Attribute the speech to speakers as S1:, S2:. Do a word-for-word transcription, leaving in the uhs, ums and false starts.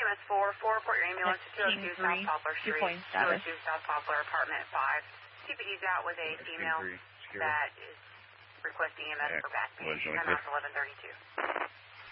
S1: M S four, four, report your ambulance to two oh two South Poplar Street, two oh two South Poplar, apartment five. C P D's out with a female that is requesting E M S for back pain. ten eleven thirty-two.